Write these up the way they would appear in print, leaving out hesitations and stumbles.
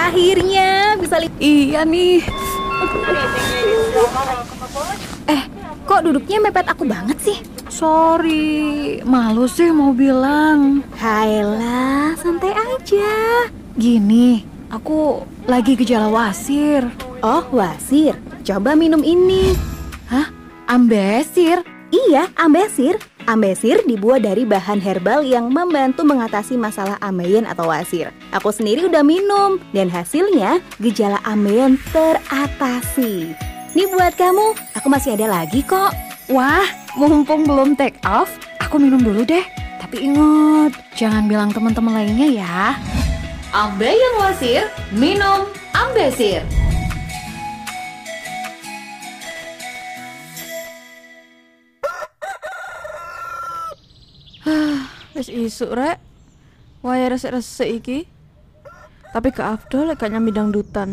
Akhirnya bisa Iya nih. Kok duduknya mepet aku banget sih? Sorry, malu sih mau bilang. Hayalah, santai aja. Gini, aku lagi gejala wasir. Oh, wasir. Coba minum ini. Hah? Ambesir? Iya, ambesir. Ambesir dibuat dari bahan herbal yang membantu mengatasi masalah ambeien atau wasir. Aku sendiri udah minum dan hasilnya gejala ambeien teratasi. Nih buat kamu, aku masih ada lagi kok. Wah, mumpung belum take off, aku minum dulu deh. Tapi ingat, jangan bilang teman-teman lainnya ya. Ambeien wasir, minum Ambesir. Wis isuk rek. Waya resik-resik iki. Tapi gak afdol lek gak nyambi dangdutan.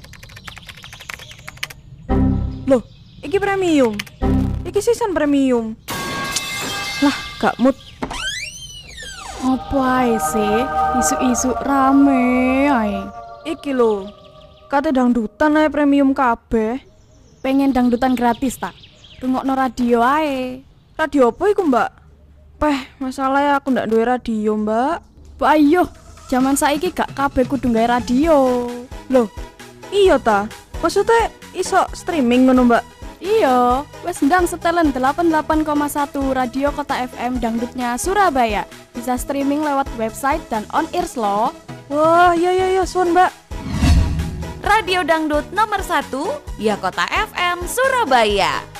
Loh, iki premium. Iki sisan premium. Lah, gak mood. Apa ae sih? Isu-isu rame ae. Iki lho. Kate dangdutan ae premium kabeh. Pengen dangdutan gratis tak? Rungokno radio ae. Radio apa iku, Mbak? Masalahnya aku ndak duwe radio, Mbak. Mbak ayo, zaman saiki gak kabeh kudu gawe radio. Loh, iya ta? Maksudnya iso streaming ngono, Mbak? Iya, wes ndang setelan 88,1 Radio Kota FM dangdutnya Surabaya. Bisa streaming lewat website dan on ears loh. Wah, iya, suwun, Mbak. Radio Dangdut nomor 1, ya Kota FM Surabaya.